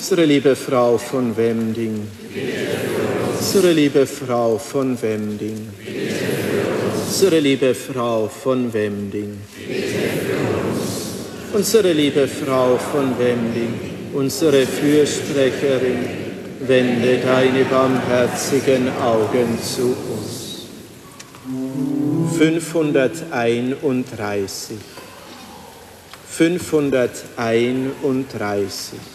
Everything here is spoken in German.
Unsere liebe Frau von Wemding. Unsere liebe Frau von Wemding. Unsere liebe Frau von Wemding. Unsere liebe Frau von Wemding, unsere Fürsprecherin, wende deine barmherzigen Augen zu uns. 531. 531.